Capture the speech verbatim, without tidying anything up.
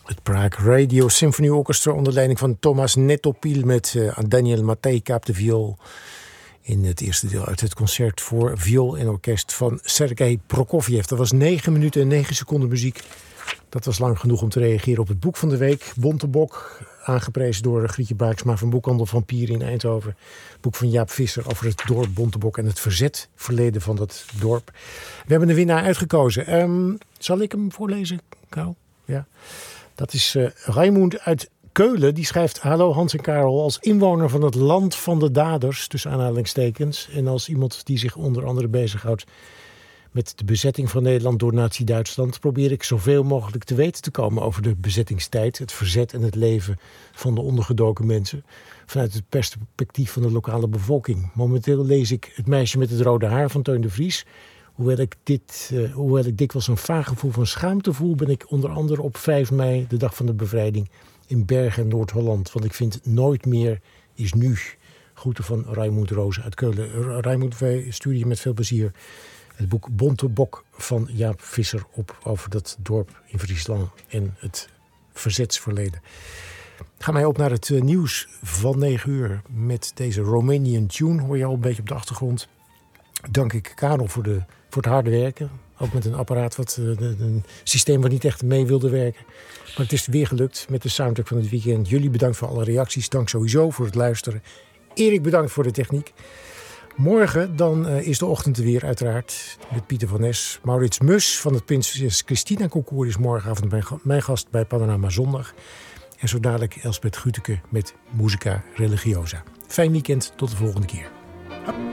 Het Prague Radio Symphony Orchestra onder leiding van Thomas Netopil met uh, Daniel Matejka op de viool. In het eerste deel uit het concert voor viool en orkest van Sergei Prokofjev. Dat was negen minuten en negen seconden muziek. Dat was lang genoeg om te reageren op het boek van de week. Bontebok, aangeprezen door Grietje Baaksma van Boekhandel van Pier in Eindhoven. Boek van Jaap Visser over het dorp Bontebok en het verzetverleden van dat dorp. We hebben een winnaar uitgekozen. Um, zal ik hem voorlezen, Karel? Ja. Dat is uh, Raimund uit Keulen. Die schrijft: hallo Hans en Karel, als inwoner van het land van de daders, tussen aanhalingstekens, en als iemand die zich onder andere bezighoudt met de bezetting van Nederland door Nazi-Duitsland, probeer ik zoveel mogelijk te weten te komen over de bezettingstijd, het verzet en het leven van de ondergedoken mensen, vanuit het perspectief van de lokale bevolking. Momenteel lees ik Het meisje met het rode haar van Teun de Vries. Hoewel ik, dit, uh, hoewel ik dikwijls een vaag gevoel van schaamte voel, ben ik onder andere op vijf mei, de dag van de bevrijding, in Bergen, Noord-Holland. Want ik vind nooit meer is nu. Groeten van Raimund Roos uit Keulen. Raimund, wij sturen je met veel plezier het boek Bontebok van Jaap Visser op over dat dorp in Friesland en het verzetsverleden. Gaan wij op naar het uh, nieuws van negen uur met deze Romanian tune. Hoor je al een beetje op de achtergrond. Dank ik Karel voor, de, voor het harde werken. Ook met een apparaat, wat, uh, een systeem wat niet echt mee wilde werken. Maar het is weer gelukt met de soundtrack van het weekend. Jullie bedankt voor alle reacties. Dank sowieso voor het luisteren. Erik bedankt voor de techniek. Morgen dan uh, is de ochtend er weer uiteraard met Pieter van Nes. Maurits Mus van het Prinses Christina Concours is morgenavond mijn, mijn gast bij Panorama Zondag. En zo dadelijk Elsbeth Guteke met Musica Religiosa. Fijn weekend, tot de volgende keer.